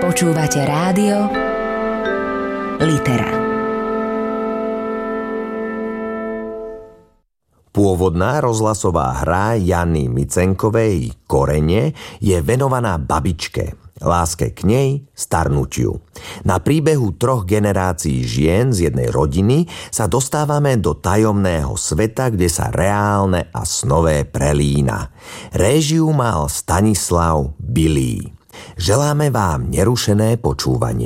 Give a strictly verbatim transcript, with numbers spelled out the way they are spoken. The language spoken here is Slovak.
Počúvate rádio Litera. Pôvodná rozhlasová hra Jany Micenkovej Korene je venovaná babičke, láske k nej, starnutiu. Na príbehu troch generácií žien z jednej rodiny sa dostávame do tajomného sveta, kde sa reálne a snové prelína. Réžiu mal Stanislav Bilý. Želáme vám nerušené počúvanie.